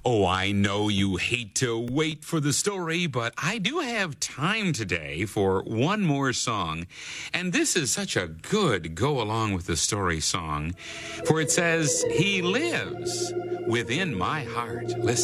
Oh, I know you hate to wait for the story, but I do have time today for one more song. And this is such a good go along with the story song, for it says, "He lives within my heart." Listen.